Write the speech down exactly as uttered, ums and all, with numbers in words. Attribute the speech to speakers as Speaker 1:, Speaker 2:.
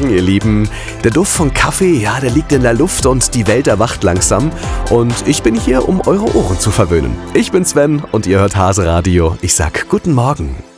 Speaker 1: Morgen, ihr Lieben. Der Duft von Kaffee, ja, der liegt in der Luft und die Welt erwacht langsam. Und ich bin hier, um eure Ohren zu verwöhnen. Ich bin Sven und ihr hört Hase Radio. Ich sag guten Morgen.